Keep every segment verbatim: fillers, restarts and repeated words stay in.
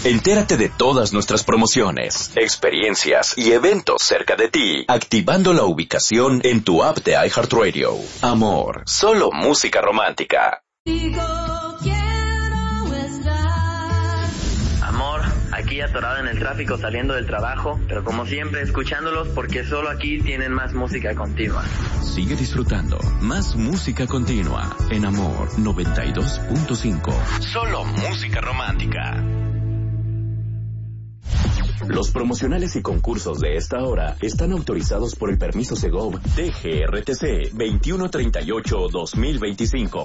Entérate de todas nuestras promociones, experiencias y eventos cerca de ti, activando la ubicación en tu app de iHeartRadio. Amor, solo música romántica. Amor, aquí atorado en el tráfico saliendo del trabajo, pero como siempre escuchándolos porque solo aquí tienen más música continua. Sigue disfrutando más música continua en Amor noventa y dos punto cinco. Solo música romántica. Los promocionales y concursos de esta hora están autorizados por el permiso Segov D G R T C veintiuno treinta y ocho guión dos mil veinticinco.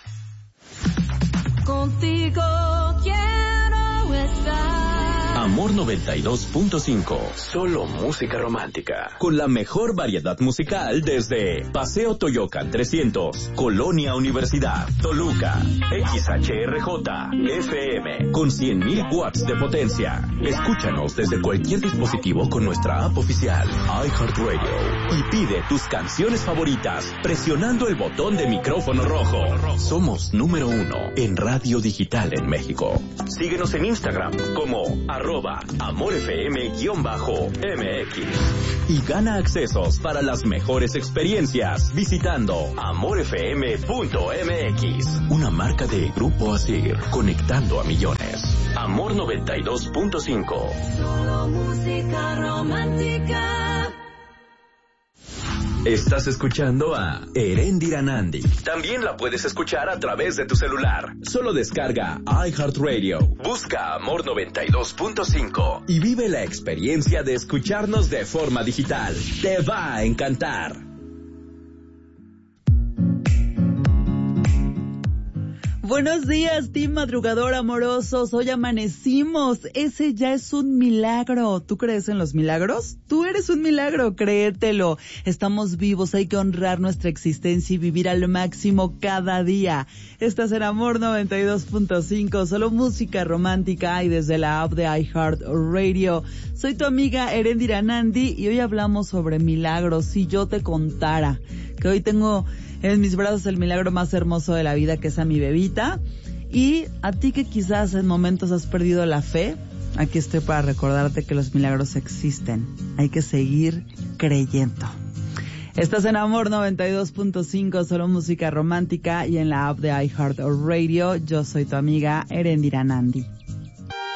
Contigo quiero estar. Amor noventa y dos punto cinco. Solo música romántica. Con la mejor variedad musical desde Paseo Toyocan trescientos, Colonia Universidad, Toluca, X H R J, F M, con cien mil watts de potencia. Escúchanos desde cualquier dispositivo con nuestra app oficial, iHeartRadio. Y pide tus canciones favoritas presionando el botón de micrófono rojo. Somos número uno en radio digital en México. Síguenos en Instagram como arroba amorfm-M X y gana accesos para las mejores experiencias visitando amor f m punto m x, una marca de Grupo Asir, conectando a millones. Amor noventa y dos punto cinco. Solo música romántica. Estás escuchando a Erendira Nandi. También la puedes escuchar a través de tu celular. Solo descarga iHeartRadio. Busca Amor noventa y dos punto cinco y vive la experiencia de escucharnos de forma digital. Te va a encantar. Buenos días, team madrugador amorosos. Hoy amanecimos. Ese ya es un milagro. ¿Tú crees en los milagros? Tú eres un milagro, créetelo. Estamos vivos, hay que honrar nuestra existencia y vivir al máximo cada día. Estás en Amor noventa y dos punto cinco, solo música romántica y desde la app de iHeartRadio. Soy tu amiga Erendira Nandi y hoy hablamos sobre milagros. Si yo te contara que hoy tengo en mis brazos el milagro más hermoso de la vida, que es a mi bebita. Y a ti que quizás en momentos has perdido la fe, aquí estoy para recordarte que los milagros existen. Hay que seguir creyendo. Estás en Amor noventa y dos punto cinco, solo música romántica y en la app de iHeartRadio. Yo soy tu amiga Erendira Nandi.